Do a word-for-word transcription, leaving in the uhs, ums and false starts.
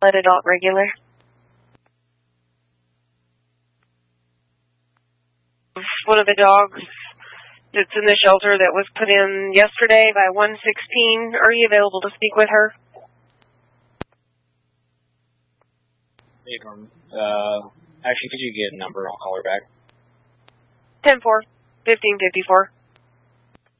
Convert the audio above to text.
adult regular. One of the dogs that's in the shelter that was put in yesterday by one sixteen. Are you available to speak with her? Hey, Norm. Uh, actually, could you get a number? I'll call her back. ten four, fifteen fifty-four.